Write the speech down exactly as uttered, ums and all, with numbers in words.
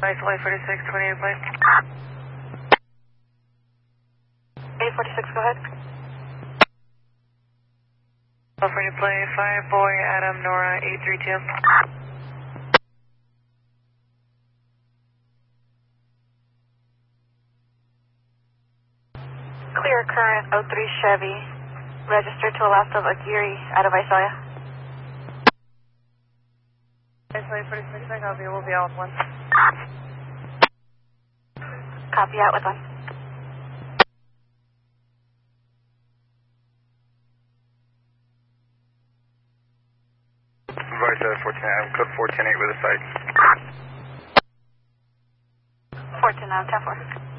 Isolate forty-six, twenty-eight, play. eight forty-six, go ahead. California play, five, boy, Adam, Nora, eight three two. Clear current oh three Chevy, registered to a left of Aguirre out of Visalia. Isolate forty-six, I copy, we'll be out with one. Copy, out with one. Vice fourteen, I'm code fourteen eight with a site. fourteen nine, ten four.